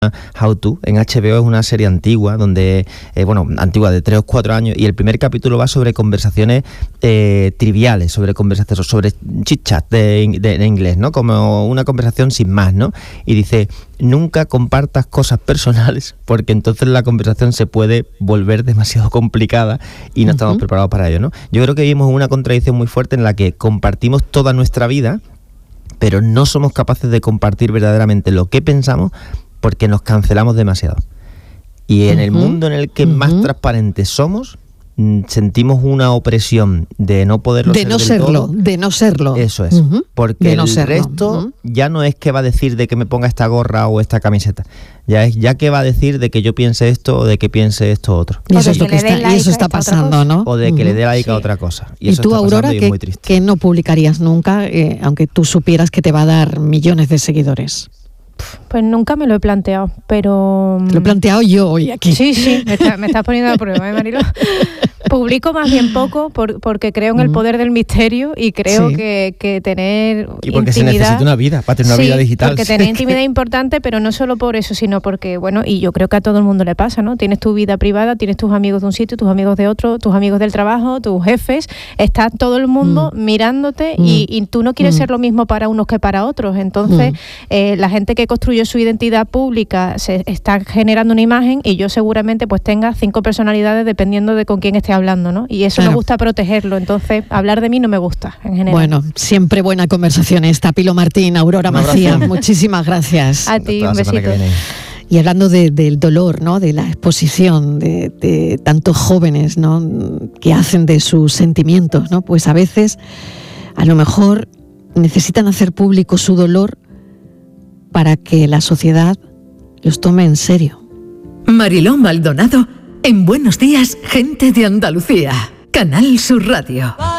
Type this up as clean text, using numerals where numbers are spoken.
How To, en HBO, es una serie antigua, donde antigua de 3 o 4 años, y el primer capítulo va sobre conversaciones triviales, sobre conversaciones, sobre chit-chat de inglés, ¿no? Como una conversación sin más, ¿no? Y dice, nunca compartas cosas personales, porque entonces la conversación se puede volver demasiado complicada y no estamos preparados para ello, ¿no? Yo creo que vivimos una contradicción muy fuerte en la que compartimos toda nuestra vida, pero no somos capaces de compartir verdaderamente lo que pensamos, porque nos cancelamos demasiado. Y en el mundo en el que más transparentes somos, sentimos una opresión de no poderlo ser del todo. De no serlo. Eso es. Porque el resto ya no es que va a decir de que me ponga esta gorra o esta camiseta. Ya que va a decir de que yo piense esto o de que piense esto otro. Y eso es lo que está pasando, ¿no? O de que le dé like a otra cosa. Y eso tú, Aurora, que no publicarías nunca, aunque tú supieras que te va a dar millones de seguidores. Pues nunca me lo he planteado, pero... Lo he planteado yo hoy aquí. Sí, me estás poniendo a prueba, Marilo. Publico más bien poco porque creo en el poder del misterio y creo que tener y porque intimidad, se necesita una vida, para tener una vida digital. Porque tener intimidad es importante, pero no solo por eso, sino porque, y yo creo que a todo el mundo le pasa, ¿no? Tienes tu vida privada, tienes tus amigos de un sitio, tus amigos de otro, tus amigos del trabajo, tus jefes, está todo el mundo mirándote y tú no quieres ser lo mismo para unos que para otros. Entonces, la gente que construyó su identidad pública se está generando una imagen y yo seguramente pues tenga 5 personalidades dependiendo de con quién esté hablando, ¿no? Y eso me gusta protegerlo, entonces hablar de mí no me gusta en general. Bueno, siempre buena conversación esta. Pilo Martín, Aurora Macías, muchísimas gracias. A ti, un besito. Y hablando del dolor, ¿no? De la exposición de tantos jóvenes, ¿no? Que hacen de sus sentimientos, ¿no? Pues a veces, a lo mejor, necesitan hacer público su dolor para que la sociedad los tome en serio. Mariló Maldonado en Buenos Días, Gente de Andalucía, Canal Sur Radio.